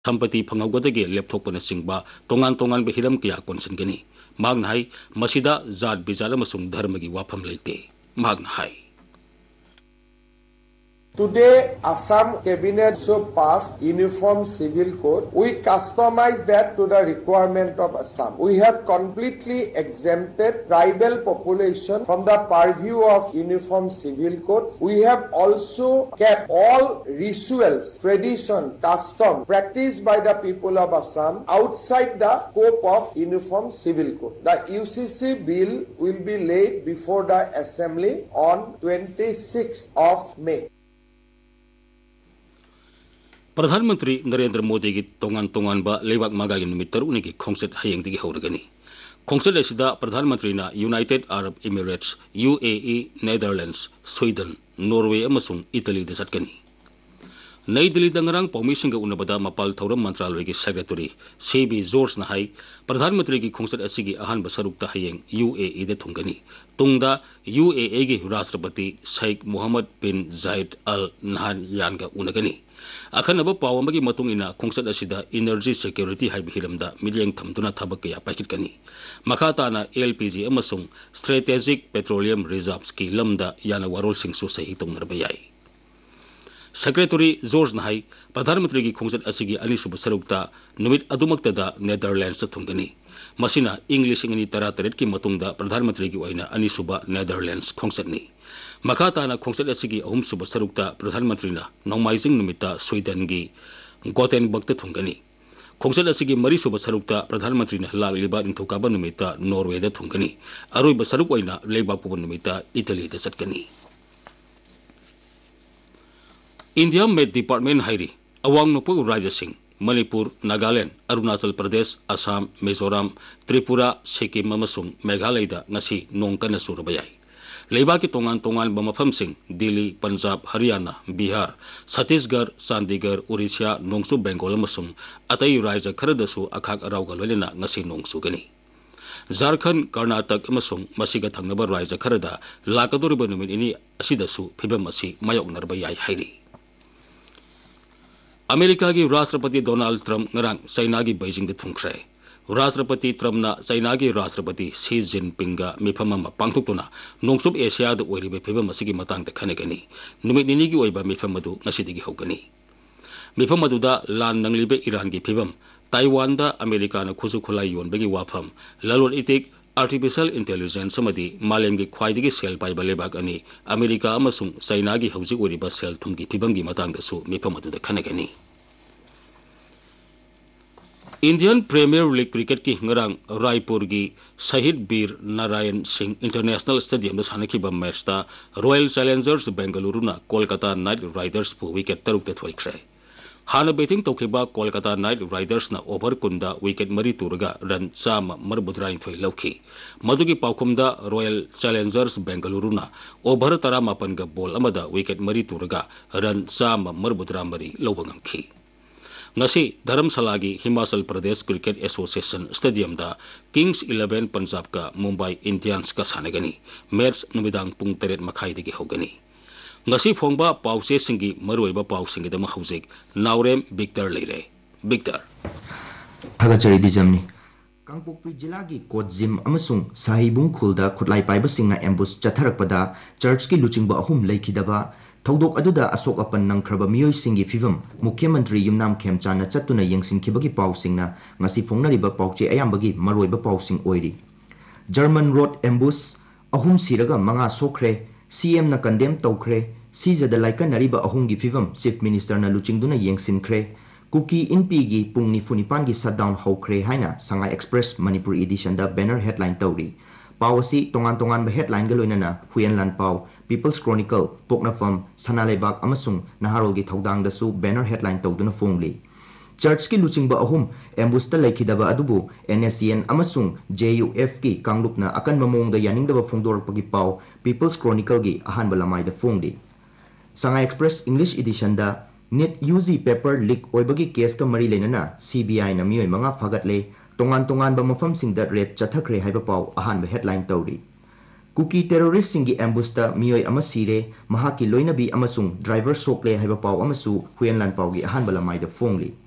Sampati phangawgadagi lepthokpana singba tongan behiram kya konsingani magna hai masida zat bizara masung dharmagi wafam leite magna hai. Today, Assam Cabinet so passed Uniform Civil Code. We customize that to the requirement of Assam. We have completely exempted tribal population from the purview of Uniform Civil Code. We have also kept all rituals, traditions, customs practiced by the people of Assam outside the scope of Uniform Civil Code. The UCC bill will be laid before the Assembly on 26th of May. प्रधानमंत्री नरेंद्र मोदी की तोंगान बा लेबाक मागागी नुमित तरुनी की खोंसेट हयेंगदगी हौरगनी खोंसेट असिदा प्रधानमंत्री ना United Arab Emirates UAE Netherlands Sweden Norway अमसुंग Italy दा चटकनी नई दिल्ली दंगरांग पौमीसिंग उनबदा मपाल थौरम मंत्रालय की सेक्रेटरी CB जॉर्ज ना हाई प्रधानमंत्री की खोंसेट असिगी अहानब सरुकता हयेंग UAE दा थुंगनी तुंगदा UAE की राष्ट्रपति शेख मोहम्मद बिन जायद अल नहयान का उनगनी अखनब पावमगी मतुंगिना खोंसत असिदा एनर्जी सिक्योरिटी हाइब हिलमदा मिलियंग थमदुना थबक कया पाकिटकनी मखाताना LPG अमसुंग स्ट्रेटेजिक पेट्रोलियम रिजर्व्स की लमदा याना वारोल सिंगसु सही तोंगरबा याई सेक्रेटरी जॉर्ज नाहाई प्रधानमंत्री की खोंसत असिगी अनिसुब सरुकता नुमित अदुमक्तदा नेदरलैंड्स थुंगनी मसिना इंग्लिश इंगनी 13 की मतुंगदा प्रधानमंत्री की ओइना अनिसुब नेदरलैंड्स खोंसतनी मखाताना खोंसत असिगी अहुमसुब सरुकता प्रधानमंत्री ना नौमाइजिंग नुमिता स्वीडन की गोटेनबर्ग थुंगनी खोंसत असिगी मरीसुब सरुकता प्रधानमंत्री ना लालिबा निथुकाबा नुमिता नॉर्वे दा थुंगनी अरोइब सरुक ओइना लेबापुब नुमिता इटली दा चटकनी इंडिया मेट डिपार्टमेंट हाइरी अवांग नोपु राज्य सिंह मणिपुर नागालैंड अरुणाचल प्रदेश असम मिजोरम त्रिपुरा सिक्किम अमसुंग मेघालय दा ngasi nong kana surba yai leiba ki tongan mafam sing Delhi Punjab Haryana Bihar Chhattisgarh Chandigarh Orissa नोंगसु Bengal अमसुंग अतई राज्य खरदसु अखाक अराउगा लोइना ngasi नोंगसुगनी झारखंड कर्नाटक अमसुंग मसिगा थंगनबा राज्य खरदा लाकदोरिबा नुमित इनि असिदसु फिबम असि मायोकनरबा याई हाइरी अमेरिका की राष्ट्रपति डोनाल्ड ट्रम्प ngarang चाइना की बीजिंग दे थुंख्रे राष्ट्रपति ट्रम्प ना चाइना की राष्ट्रपति शी जिनपिंग गा मिफम अमा पांगथुक्तुना नोंगसुब एशिया दा ओइरिबे फिबम असिगी मतंग दा खनेगनी नुमित निनी की ओइबा मिफम मदु ngasiदगी हौगनी मिफम मदुदा लान नंगलिबे ईरान की फिबम ताइवान दा अमेरिका ना खुसु खुलाई योनबेगी वाफम ललोट इतिक आर्टिफिशियल इंटेलिजेंस समदि मालेम की ख्वाइदगी सेल पाइबा लेबाक अनि अमेरिका अमसुंग चाइना की हौजिक ओइरिबा सेल थुंगी फिबम की मतंग दसु मिफम मदुदा खनेगनी इंडियन प्रीमियर लीग क्रिकेट की ngarang रायपुर की शहीद वीर नारायण सिंह इंटरनेशनल स्टेडियम में सानखिबा मैच ता रॉयल चैलेंजर्स बेंगलुरु ना कोलकाता नाइट राइडर्स पु विकेट 3 थोइख्रे हाना बैटिंग तौखिबा कोलकाता नाइट राइडर्स ना ओवर कुंदा विकेट मरी तुरगा रन चाम मरबुद्राइन थोइ लौखी मदुगी पाउखुमदा रॉयल चैलेंजर्स बेंगलुरु ना ओवर 18 गा बॉल अमदा विकेट मरी तुरगा रन चाम मरबुद्रा मरी लौबंगमखी ngasi धर्मशाला की Himachal Pradesh cricket association stadium दा किंग्स 11 पंजाब का मुंबई इंडियंस का सानेगनी मैच नुमिदांग पुंग 3 मखाई दगी होगनी ngasi फोंगबा पाउसे सिंगी मरोइबा पाउसिंगी दमा हौजिक नावरेम विक्टर लेरे विक्टर थागचरी दिजमनी कांगपोकपी जिला की कोटजिम अमसुंग साहिबुंग खुलदा खुटलाई पाइबा सिंगना एम्बुस चथरकपदा चर्च की लुचिंगबा अहुम लेखिदबा थौदोक अदुदा अशोक अपन नंखरबा मियोय सिंगी फिवम मुख्यमंत्री युमनाम खेमचाना चतुना यंगसिनखिबगी पाउसिंगना ngasi फोंगनरिबा पाउचे अयामबगी मरोइबा पाउसिंग ओइरी जर्मन रोड एम्बुस अहुम सिरगा मंगा सोखरे CM ना कंडेम तौखरे सीजदा लाइकनरिबा अहुमगी फिवम चीफ मिनिस्टर ना लुचिंगदुना यंगसिनखरे कुकी इनपी की पुंगनी फुनिपान की शटडाउन हौखरे हाइना संगा एक्सप्रेस मणिपुर एडिशन दा बैनर हेडलाइन तौरी पावसी तोंगान हेडलाइन गलोइना हुयनलान पाव पीपल्स क्रॉनिकल पोकनाफम सनालेबाग अमसुंग नहारोल की थौदांग दसु बैनर हेडलाइन तौदुना फोंगली चर्च की लुचिंगबा अहुम एम्बुस्ता लेखिदबा अदुबु NSCN अमसुंग JUF की कांगलुपना अकन ममोंग दा यानिंगदबा फोंदोरपगी पाव पीपल्स क्रॉनिकल की अहानबा लमाइदा फोंगली संगा एक्सप्रेस इंग्लिश एडिशन दा net UG paper leak ओइबगी case का मरी लेनना CBI ना मियोय मंगा फगतले तोंगान बा मफम सिंग दा रेट चथखरे हाइबा पाव अहानबा हेडलाइन तौरी कुकी टेररिस्ट सिंगी एम्बुस्ता मियोय अमा सिरे महाकी लोइनबी अमसुंग ड्राइवर सोकले हाइबा पाव अमसु हुयनलान पावगी अहानबा लमाइदा फोंगली